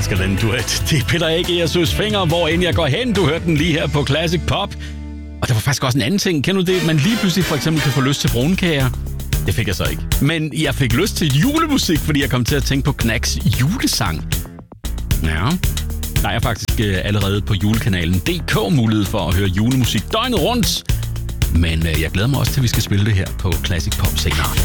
elsker den duet. Det er Peter A.G. og Søs Fenger, hvor end jeg går hen. Du hørte den lige her på Classic Pop. Og der var faktisk også en anden ting. Kender du det? Man lige pludselig for eksempel kan få lyst til brunkager. Det fik jeg så ikke. Men jeg fik lyst til julemusik, fordi jeg kom til at tænke på Knacks julesang. Ja, der er faktisk allerede på julekanalen DK mulighed for at høre julemusik døgnet rundt. Men jeg glæder mig også til, at vi skal spille det her på Classic Pop senere.